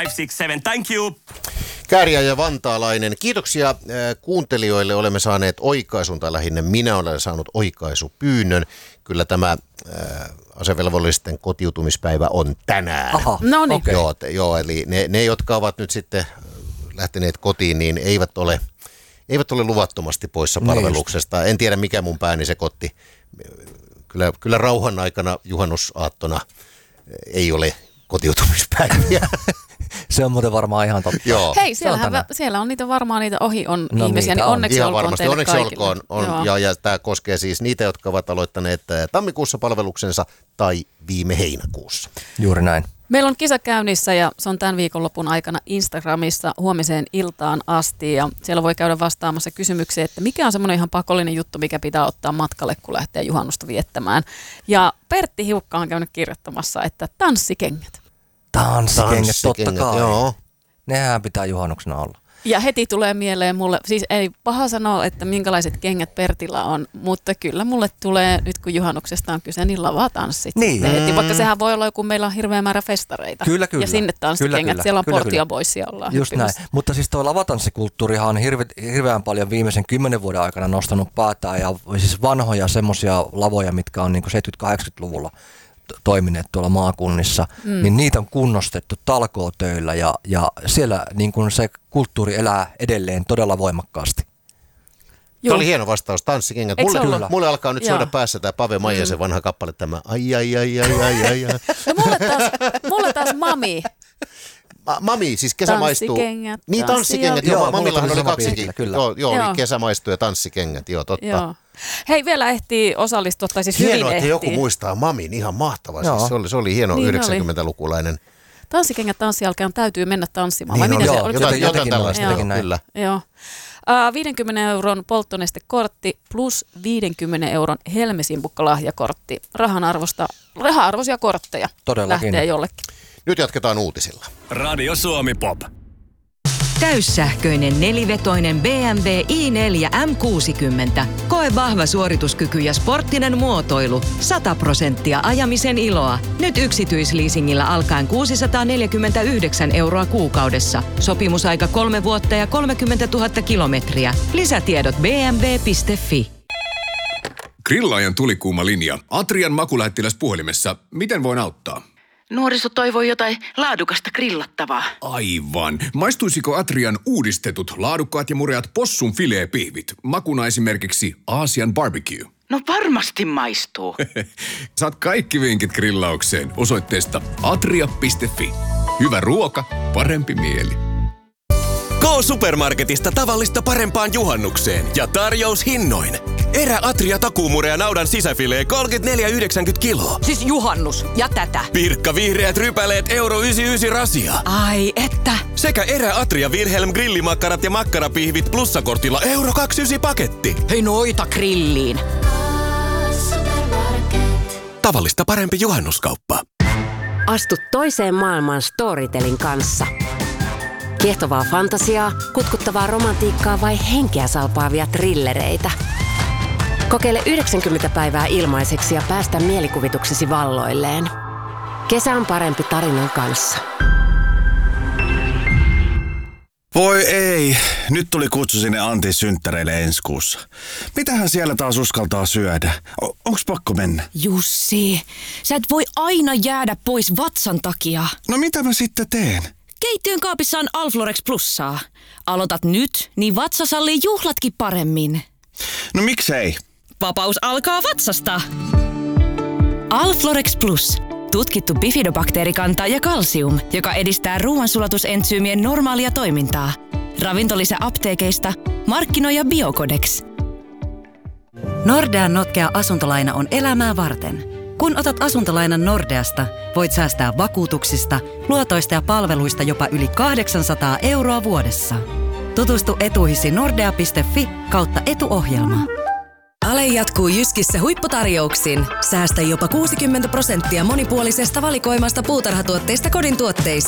567, thank you. Kääriä ja vantaalainen. Kiitoksia kuuntelijoille. Olemme saaneet oikaisun, tai lähinnä minä olen saanut oikaisupyynnön. Kyllä tämä asevelvollisten kotiutumispäivä on tänään. Aha, no niin. Okay. Joo, eli ne, jotka ovat nyt sitten lähteneet kotiin, niin eivät ole luvattomasti poissa palveluksesta. En tiedä, mikä mun pääni sekoitti. Kyllä rauhan aikana juhannusaattona ei ole kotiutumispäiviä. Se on muuten varmaan ihan totta. Joo. Hei, siellä on niitä varmaan niitä ohi on ihmisiä, niin onneksi ihan olkoon varmasti. teille Onneksi kaikille. olkoon. Ja tämä koskee siis niitä, jotka ovat aloittaneet tammikuussa palveluksensa tai viime heinäkuussa. Juuri näin. Meillä on kisa käynnissä ja se on tämän viikonlopun aikana Instagramissa huomiseen iltaan asti. Ja siellä voi käydä vastaamassa kysymykseen, että mikä on semmoinen ihan pakollinen juttu, mikä pitää ottaa matkalle, kun lähtee juhannusta viettämään. Ja Pertti Hiukka on käynyt kirjoittamassa, että tanssikengät. Tanssikengät, totta kai. Joo. Nehän pitää juhannuksena olla. Ja heti tulee mieleen mulle, siis ei paha sanoa, että minkälaiset kengät Pertillä on, mutta kyllä mulle tulee, nyt kun juhannuksesta on kyse, niin lavatanssit. Niin. Heti, vaikka sehän voi olla joku, meillä on hirveä määrä festareita. Kyllä. Ja sinne tanssikengät, Kyllä. siellä on Kyllä. Portia Boysia ollaan. Just näin. Mutta siis tuo lavatanssikulttuurihan on hirveän paljon viimeisen 10 vuoden aikana nostanut päätään ja siis vanhoja semmoisia lavoja, mitkä on niin kuin 70-80-luvulla toimineet tuolla maakunnissa, niin niitä on kunnostettu talkootöillä ja siellä niin kuin se kulttuuri elää edelleen todella voimakkaasti. Tämä oli hieno vastaus, tanssikengät. Mulle alkaa nyt soida päässä tämä Pave Maijasen vanha kappale, tämä ai. No mulle taas Mami. Mami, siis kesä maistuu. Tanssikengät. Niin, tanssikengät. Joo, Mamillahan oli kaksikin. Joo, Joo. kesä maistuu ja tanssikengät. Joo, totta. Joo. Hei, vielä ehtii osallistua, tai siis Hienoa, hyvin että ehtii. joku muistaa Mamin, ihan mahtava. Siis se oli hieno Niin 90-lukulainen. Tanssikengät tanssijälkeen täytyy mennä tanssimaan. Niin vai miten on, se oli? jotain tällaista, kyllä. Joo. 50 € polttonestekortti plus 50 € Helmesimpukka-lahjakortti. Raha-arvoisia kortteja Todellakin. lähtee jollekin. Nyt jatketaan uutisilla. Radio Suomi Pop. Täyssähköinen nelivetoinen BMW i4 M60. Koe vahva suorituskyky ja sporttinen muotoilu. 100% ajamisen iloa. Nyt yksityisleasingillä alkaen 649 € kuukaudessa. Sopimusaika 3 vuotta ja 30 000 kilometriä. Lisätiedot bmw.fi. Grillaajan tulikuuma linja. Atrian makulähettiläs puhelimessa. Miten voin auttaa? Nuoriso toivoo jotain laadukasta grillattavaa. Aivan. Maistuisiko Atrian uudistetut, laadukkaat ja mureat possun fileepihvit? Makuna esimerkiksi Aasian barbecue. No varmasti maistuu. Saat kaikki vinkit grillaukseen osoitteesta atria.fi. Hyvä ruoka, parempi mieli. K-Supermarketista tavallista parempaan juhannukseen ja tarjoushinnoin. Atria takuumurea naudan sisäfilee 34,90 kiloa. Siis juhannus ja tätä. Pirkka vihreät rypäleet €1,99 rasia. Ai että. Sekä Atria Wilhelm grillimakkarat ja makkarapihvit plussakortilla €2,99 paketti. Hei noita grilliin. Tavallista parempi juhannuskauppa. Astu toiseen maailmaan Storytelin kanssa. Kiehtovaa fantasiaa, kutkuttavaa romantiikkaa vai henkeä salpaavia thrillereitä. Kokeile 90 päivää ilmaiseksi ja päästä mielikuvituksesi valloilleen. Kesä on parempi tarinan kanssa. Voi ei, nyt tuli kutsu sinne Antin synttäreille ensi kuussa. Mitähän siellä taas uskaltaa syödä? Onks pakko mennä? Jussi, sä et voi aina jäädä pois vatsan takia. No mitä mä sitten teen? Keittiön kaapissa on Alflorex Plussaa. Aloitat nyt, niin vatsa sallii juhlatkin paremmin. No miksei? Vapaus alkaa vatsasta. Alflorex Plus. Tutkittu bifidobakteerikanta ja kalsium, joka edistää ruoansulatusentsyymien normaalia toimintaa. Ravintolisä apteekeista, markkinoija Biocodex. Nordean notkea asuntolaina on elämää varten. Kun otat asuntolainan Nordeasta, voit säästää vakuutuksista, luotoista ja palveluista jopa yli 800 € vuodessa. Tutustu etuihisi nordea.fi/etuohjelma. Ale jatkuu Jyskissä huipputarjouksin. Säästä jopa 60% monipuolisesta valikoimasta puutarhatuotteista kodin tuotteisiin.